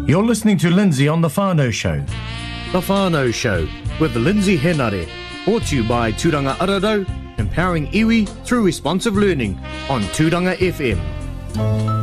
You're listening to Lindsay on The Whānau Show. The Whānau Show with Lindsay Henare, brought to you by Tūranga Ararau, empowering iwi through responsive learning on Tūranga FM.